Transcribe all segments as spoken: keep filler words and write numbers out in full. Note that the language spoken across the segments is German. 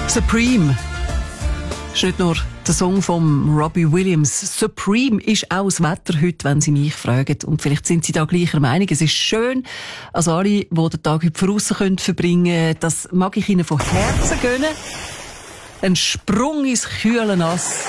Supreme. Das ist nicht nur der Song von Robbie Williams. Supreme ist auch das Wetter heute, wenn Sie mich fragen. Und vielleicht sind Sie da gleicher Meinung. Es ist schön, also alle, die den Tag heute draussen verbringen können, das mag ich Ihnen von Herzen gönnen. Ein Sprung ins kühle Nass.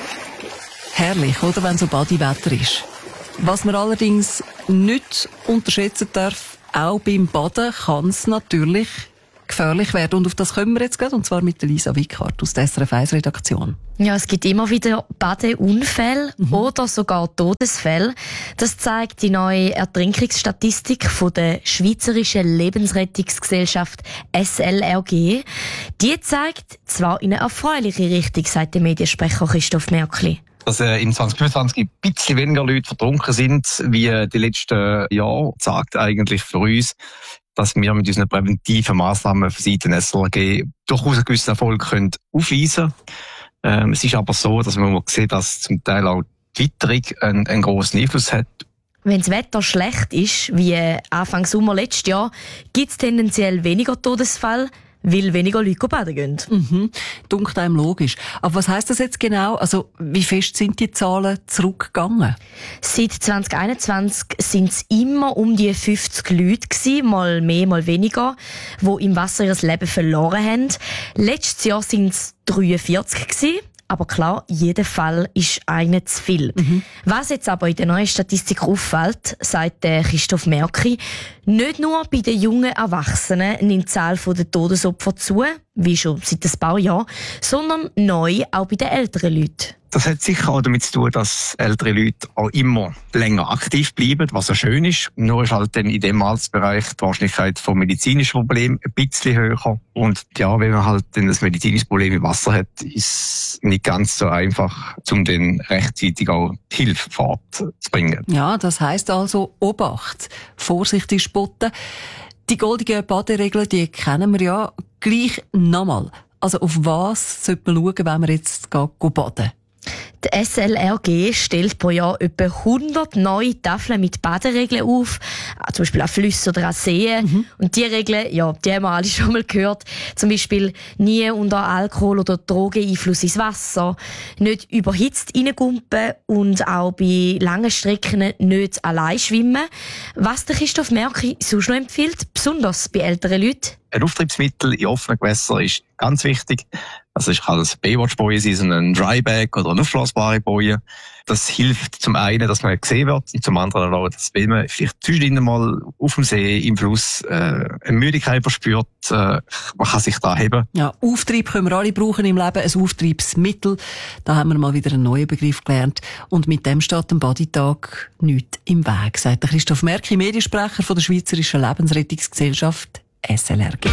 Herrlich, oder, wenn so Badewetter ist. Was man allerdings nicht unterschätzen darf, auch beim Baden kann es natürlich gefährlich werden. Und auf das kommen wir jetzt gerade, und zwar mit Lisa Wickhardt aus der S R F eins Redaktion. Ja, es gibt immer wieder Badeunfälle mhm. oder sogar Todesfälle. Das zeigt die neue Ertrinkungsstatistik von der Schweizerischen Lebensrettungsgesellschaft S L R G. Die zeigt zwar in eine erfreuliche Richtung, sagt der Mediensprecher Christoph Märkli. Dass äh, im zwanzig fünfundzwanzig ein bisschen weniger Leute vertrunken sind, wie die letzten Jahre, sagt eigentlich für uns, dass wir mit unseren präventiven Massnahmen von Seiten S L R G durchaus einen gewissen Erfolg können aufweisen können. Ähm, es ist aber so, dass man sieht, dass zum Teil auch die Witterung einen, einen grossen Einfluss hat. Wenn das Wetter schlecht ist, wie Anfang Sommer letztes Jahr, gibt es tendenziell weniger Todesfälle, weil weniger Leute baden gehen. Mhm. Dunkt einem logisch. Aber was heisst das jetzt genau? Also, wie fest sind die Zahlen zurückgegangen? Seit zwanzig einundzwanzig sind es immer um die fünfzig Leute gewesen, mal mehr, mal weniger, die im Wasser ihr Leben verloren haben. Letztes Jahr sind es dreiundvierzig gewesen. Aber klar, jeder Fall ist einer zu viel. Mhm. Was jetzt aber in der neuen Statistik auffällt, sagt der Christoph Märkli, nicht nur bei den jungen Erwachsenen nimmt die Zahl der Todesopfer zu, wie schon seit ein paar Jahren, sondern neu auch bei den älteren Leuten. Das hat sicher auch damit zu tun, dass ältere Leute auch immer länger aktiv bleiben, was ja schön ist. Nur ist halt dann in dem Altersbereich die Wahrscheinlichkeit von medizinischen Problemen ein bisschen höher. Und ja, wenn man halt dann ein medizinisches Problem im Wasser hat, ist es nicht ganz so einfach, um dann rechtzeitig auch Hilfe fortzubringen. Ja, das heisst also Obacht, vorsichtig spotten. Die goldigen Baderegeln, die kennen wir ja. Gleich nochmal. Also auf was sollte man schauen, wenn man jetzt baden geht? Die S L R G stellt pro Jahr etwa hundert neue Tafeln mit Baderegeln auf, zum Beispiel an Flüssen oder an Seen. Mhm. Und die Regeln, ja, die haben wir alle schon mal gehört. Zum Beispiel nie unter Alkohol- oder Drogeneinfluss ins Wasser, nicht überhitzt reingumpen und auch bei langen Strecken nicht allein schwimmen. Was der Christoph Märkli sonst noch empfiehlt, besonders bei älteren Leuten. Ein Auftriebsmittel in offenen Gewässern ist ganz wichtig. Also ich kann ein Baywatch-Boje sein, ein Dryback oder eine aufblasbare Boje. Das hilft zum einen, dass man gesehen wird, und zum anderen auch, dass wenn man vielleicht zwischendrin mal auf dem See, im Fluss, äh, eine Müdigkeit verspürt, äh, man kann sich da heben. Ja, Auftrieb können wir alle brauchen im Leben, ein Auftriebsmittel. Da haben wir mal wieder einen neuen Begriff gelernt. Und mit dem steht am Badetag nichts im Weg, sagt der Christoph Märkli, Mediensprecher von der Schweizerischen Lebensrettungsgesellschaft S L R G.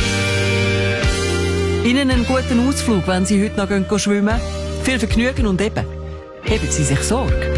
Ihnen einen guten Ausflug, wenn Sie heute noch schwimmen gehen. Viel Vergnügen und eben, heben Sie sich Sorge.